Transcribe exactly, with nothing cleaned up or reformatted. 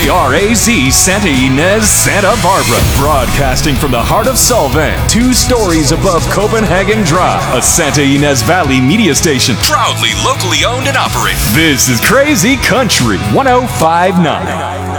K R A Z Santa Ynez, Santa Barbara. Broadcasting from the heart of Solvang, two stories above Copenhagen Drive. A Santa Ynez Valley media station. Proudly locally owned and operated. This is Crazy Country one oh five point nine.